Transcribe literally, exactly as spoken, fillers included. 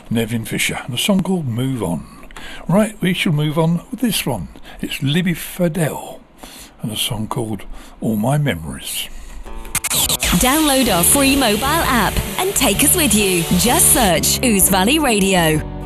Nevin Fisher, and a song called Move On. Right, we shall move on with this one. It's Libby Fadell, and a song called All My Memories. Download our free mobile app and take us with you. Just search Ouse Valley Radio.